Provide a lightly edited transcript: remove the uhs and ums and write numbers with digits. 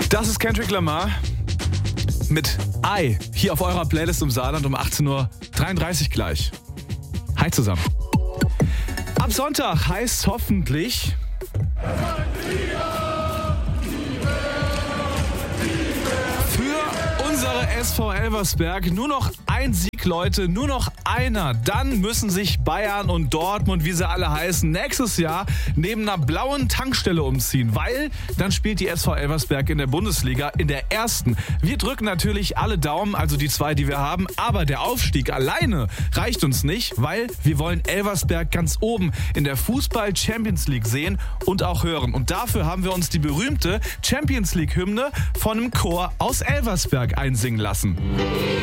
Das ist Kendrick Lamar mit I hier auf eurer Playlist im Saarland um 18.33 Uhr gleich. Hi zusammen. Ab Sonntag heißt hoffentlich für unsere SV Elversberg nur noch ein Sieg, Leute, nur noch einer. Dann müssen sich Bayern und Dortmund, wie sie alle heißen, nächstes Jahr neben einer blauen Tankstelle umziehen, weil dann spielt die SV Elversberg in der Bundesliga, in der ersten. Wir drücken natürlich alle Daumen, also die 2, die wir haben, aber der Aufstieg alleine reicht uns nicht, weil wir wollen Elversberg ganz oben in der Fußball-Champions League sehen und auch hören. Und dafür haben wir uns die berühmte Champions League-Hymne von einem Chor aus Elversberg einsingen lassen.